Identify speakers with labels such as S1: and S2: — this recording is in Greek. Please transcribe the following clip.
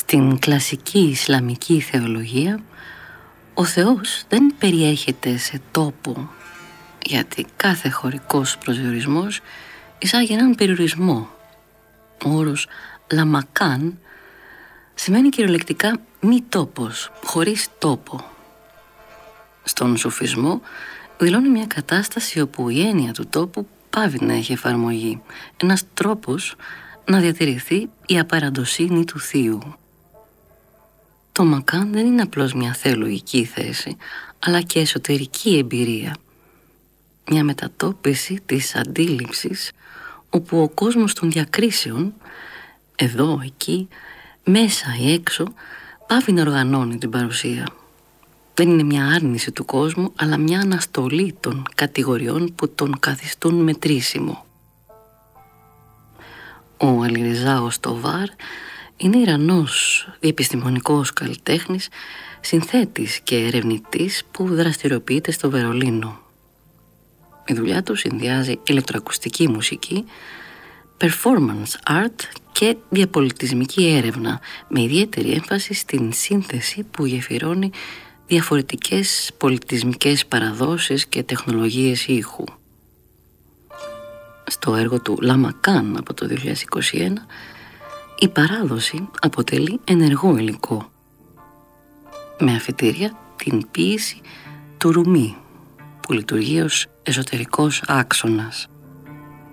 S1: Στην κλασική Ισλαμική θεολογία, ο Θεός δεν περιέχεται σε τόπο, γιατί κάθε χωρικός προσδιορισμός εισάγει έναν περιορισμό. Ο όρος λαμακάν σημαίνει κυριολεκτικά μη τόπος, χωρίς τόπο. Στον σουφισμό δηλώνει μια κατάσταση όπου η έννοια του τόπου πάβει να έχει εφαρμογή, ένας τρόπος να διατηρηθεί η απαραντοσύνη του θείου. Το μακάν δεν είναι απλώς μια θεολογική θέση, αλλά και εσωτερική εμπειρία. Μια μετατόπιση της αντίληψης, όπου ο κόσμος των διακρίσεων, εδώ, εκεί, μέσα ή έξω, πάβει να οργανώνει την παρουσία. Δεν είναι μια άρνηση του κόσμου, αλλά μια αναστολή των κατηγοριών που τον καθιστούν μετρήσιμο. Ο Αλιρεζά Οστοβάρ είναι Ιρανός διεπιστημονικός καλλιτέχνης, συνθέτης και ερευνητής που δραστηριοποιείται στο Βερολίνο. Η δουλειά του συνδυάζει ηλεκτροακουστική μουσική, performance art και διαπολιτισμική έρευνα, με ιδιαίτερη έμφαση στην σύνθεση που γεφυρώνει διαφορετικές πολιτισμικές παραδόσεις και τεχνολογίες ήχου. Στο έργο του Λαμακάν από το 2021, η παράδοση αποτελεί ενεργό υλικό, με αφετηρία την ποίηση του Ρουμί, που λειτουργεί ως εσωτερικός άξονας.